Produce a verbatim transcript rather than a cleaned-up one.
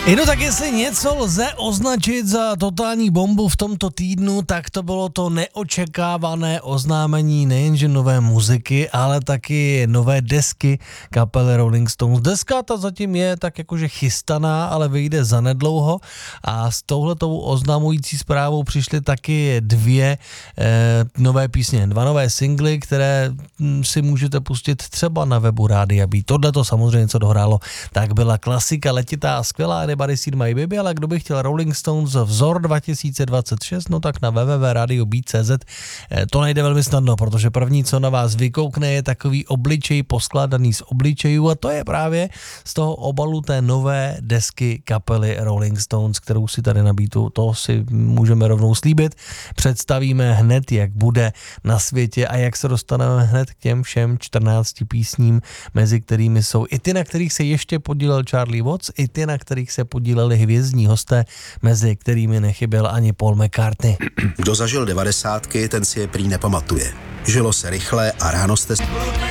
No tak jestli něco lze označit za totální bombu v tomto týdnu, tak to bylo to neočekávané oznámení nejenže nové muziky, ale taky nové desky kapely Rolling Stones. Deska ta zatím je tak jakože chystaná, ale vyjde zanedlouho a s touhletou oznamující zprávou přišly taky dvě eh, nové písně, dva nové singly, které hm, si můžete pustit třeba na webu Rádia Beat. Tohle to samozřejmě, co dohrálo, tak byla klasika letitá a skvělá Everybody See My Baby, ale kdo by chtěl Rolling Stones vzor dva tisíce dvacet šest, no tak na w w w tečka radio beat tečka c z to najde velmi snadno, protože první, co na vás vykoukne, je takový obličej poskládaný z obličejů a to je právě z toho obalu té nové desky kapely Rolling Stones, kterou si tady na Beatu, to si můžeme rovnou slíbit, představíme hned, jak bude na světě a jak se dostaneme hned k těm všem čtrnácti písním, mezi kterými jsou i ty, na kterých se ještě podílel Charlie Watts, i ty, na kterých se podíleli hvězdní hosté, mezi kterými nechyběl ani Paul McCartney. Kdo zažil devadesátky, ten si je prý nepamatuje. Žilo se rychle a ráno jste...